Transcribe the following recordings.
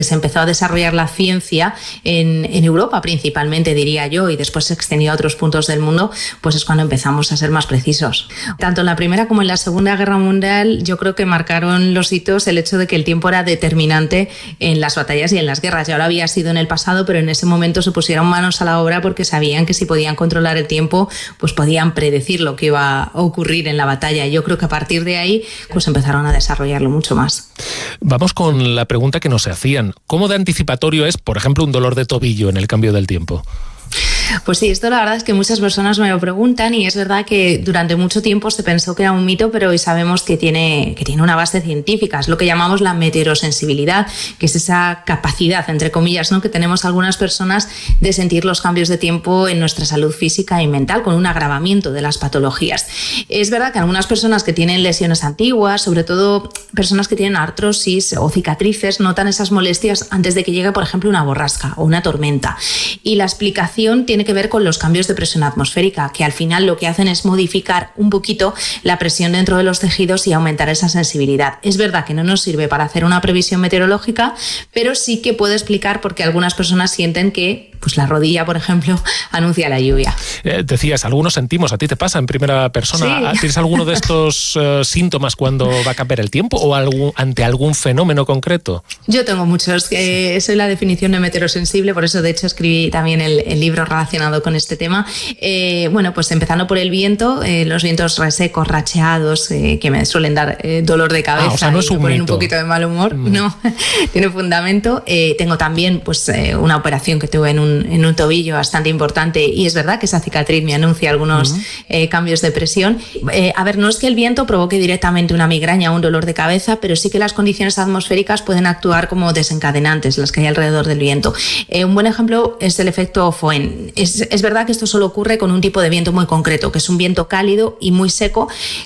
Se empezó a desarrollar la ciencia en Europa principalmente, diría yo, y después se extendió a otros puntos del mundo, pues es cuando empezamos a ser más precisos. Tanto en la Primera como en la Segunda Guerra Mundial yo creo que marcaron los hitos el hecho de que el tiempo era determinante en las batallas y en las guerras. Ya lo había sido en el pasado, pero en ese momento se pusieron manos a la obra porque sabían que si podían controlar el tiempo, pues podían predecir lo que iba a ocurrir en la batalla. Yo creo que a partir de ahí pues empezaron a desarrollarlo mucho más. Vamos con la pregunta que nos hacían. ¿Cómo de anticipatorio es, por ejemplo, un dolor de tobillo en el cambio del tiempo? Pues sí, esto la verdad es que muchas personas me lo preguntan y es verdad que durante mucho tiempo se pensó que era un mito, pero hoy sabemos que tiene una base científica. Es lo que llamamos la meteorosensibilidad, que es esa capacidad, entre comillas, ¿no?, que tenemos algunas personas de sentir los cambios de tiempo en nuestra salud física y mental, con un agravamiento de las patologías. Es verdad que algunas personas que tienen lesiones antiguas, sobre todo personas que tienen artrosis o cicatrices, notan esas molestias antes de que llegue, por ejemplo, una borrasca o una tormenta. Y la explicación tiene que ver con los cambios de presión atmosférica, que al final lo que hacen es modificar un poquito la presión dentro de los tejidos y aumentar esa sensibilidad. Es verdad que no nos sirve para hacer una previsión meteorológica, pero sí que puede explicar por qué algunas personas sienten que pues la rodilla, por ejemplo, anuncia la lluvia. Decías, algunos sentimos, ¿a ti te pasa en primera persona? Sí. ¿Tienes alguno de estos síntomas cuando va a cambiar el tiempo o ante algún fenómeno concreto? Yo tengo muchos. Soy la definición de meteorosensible, por eso de hecho escribí también el libro relacionado con este tema. Bueno, pues empezando por el viento, los vientos resecos, racheados, que me suelen dar dolor de cabeza, o sea, no es un mito. Un poquito de mal humor. No, tiene fundamento. Tengo también pues una operación que tuve en un tobillo bastante importante y es verdad que esa cicatriz me anuncia algunos cambios de presión. A ver, no es que el viento provoque directamente una migraña o un dolor de cabeza, pero sí que las condiciones atmosféricas pueden actuar como desencadenantes, las que hay alrededor del viento. Un buen ejemplo es el efecto Foehn. Es verdad que esto solo ocurre con un tipo de viento muy concreto, que es un viento cálido y muy seco,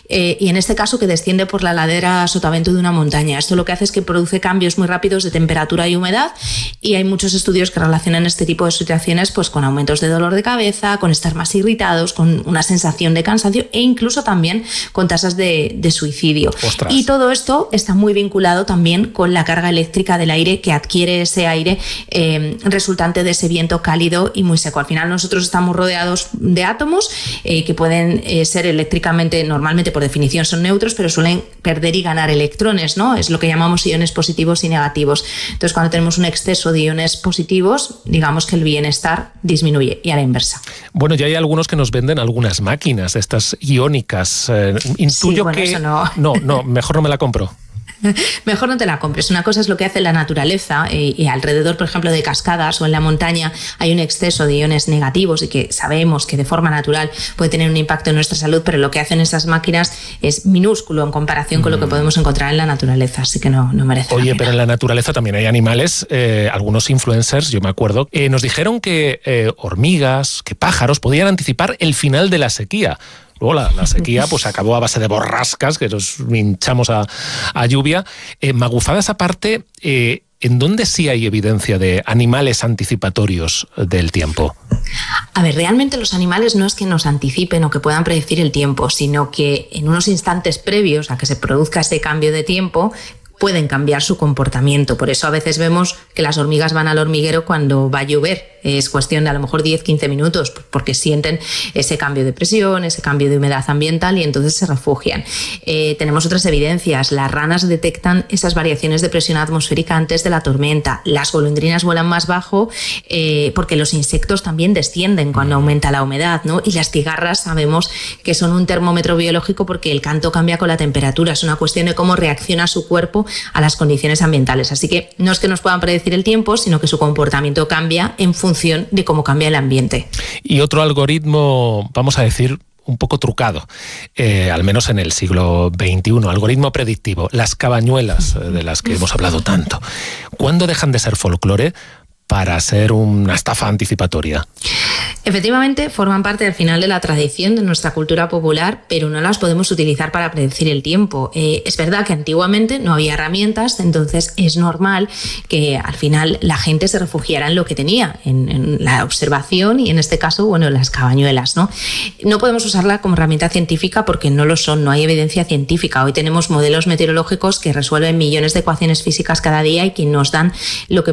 y en este caso que desciende por la ladera sotavento de una montaña. Esto lo que hace es que produce cambios muy rápidos de temperatura y humedad, y hay muchos estudios que relacionan este tipo de situaciones pues con aumentos de dolor de cabeza, con estar más irritados, con una sensación de cansancio e incluso también con tasas de suicidio. ¡Ostras! Y todo esto está muy vinculado también con la carga eléctrica del aire que adquiere ese aire resultante de ese viento cálido y muy seco. Al final nosotros estamos rodeados de átomos que pueden ser eléctricamente, normalmente por definición son neutros, pero suelen perder y ganar electrones, ¿no? Es lo que llamamos iones positivos y negativos. Entonces, cuando tenemos un exceso de iones positivos, digamos que el bienestar disminuye y a la inversa. Bueno, ya hay algunos que nos venden algunas máquinas, estas iónicas. Intuyo sí, bueno, que... Eso no. No, mejor no me la compro. Mejor no te la compres. Una cosa es lo que hace la naturaleza y alrededor, por ejemplo, de cascadas o en la montaña hay un exceso de iones negativos y que sabemos que de forma natural puede tener un impacto en nuestra salud, pero lo que hacen esas máquinas es minúsculo en comparación con lo que podemos encontrar en la naturaleza, así que no merece la pena. Pero en la naturaleza también hay animales, algunos influencers, yo me acuerdo, nos dijeron que hormigas, que pájaros podían anticipar el final de la sequía. Luego la sequía pues acabó a base de borrascas, que nos hinchamos a lluvia. Magufada esa parte, ¿en dónde sí hay evidencia de animales anticipatorios del tiempo? A ver, realmente los animales no es que nos anticipen o que puedan predecir el tiempo, sino que en unos instantes previos a que se produzca ese cambio de tiempo, pueden cambiar su comportamiento. Por eso a veces vemos que las hormigas van al hormiguero cuando va a llover. Es cuestión de a lo mejor 10-15 minutos porque sienten ese cambio de presión, ese cambio de humedad ambiental y entonces se refugian. Tenemos otras evidencias. Las ranas detectan esas variaciones de presión atmosférica antes de la tormenta. Las golondrinas vuelan más bajo porque los insectos también descienden cuando aumenta la humedad, ¿no? Y las cigarras sabemos que son un termómetro biológico porque el canto cambia con la temperatura. Es una cuestión de cómo reacciona su cuerpo a las condiciones ambientales. Así que no es que nos puedan predecir el tiempo, sino que su comportamiento cambia en función de cómo cambia el ambiente. Y otro algoritmo, vamos a decir, un poco trucado, al menos en el siglo XXI, algoritmo predictivo, las cabañuelas de las que hemos hablado tanto. ¿Cuándo dejan de ser folclore para ser una estafa anticipatoria? Efectivamente, forman parte al final de la tradición de nuestra cultura popular, pero no las podemos utilizar para predecir el tiempo. Es verdad que antiguamente no había herramientas, entonces es normal que al final la gente se refugiara en lo que tenía, en la observación y en este caso, bueno, las cabañuelas, ¿no? No podemos usarla como herramienta científica porque no lo son, no hay evidencia científica. Hoy tenemos modelos meteorológicos que resuelven millones de ecuaciones físicas cada día y que nos dan lo que